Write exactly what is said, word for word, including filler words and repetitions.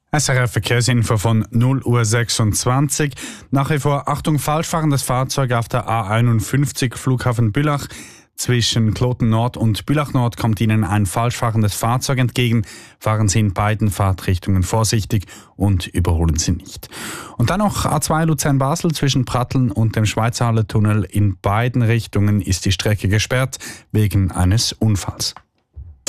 S R F Verkehrsinfo von null Uhr sechsundzwanzig. Nach wie vor Achtung, falsch fahrendes Fahrzeug auf der A einundfünfzig Flughafen Bülach. Zwischen Kloten Nord und Bülach Nord kommt Ihnen ein falsch fahrendes Fahrzeug entgegen. Fahren Sie in beiden Fahrtrichtungen vorsichtig und überholen Sie nicht. Und dann noch A zwei Luzern-Basel zwischen Pratteln und dem Schweizerhalle-Tunnel. In beiden Richtungen ist die Strecke gesperrt wegen eines Unfalls.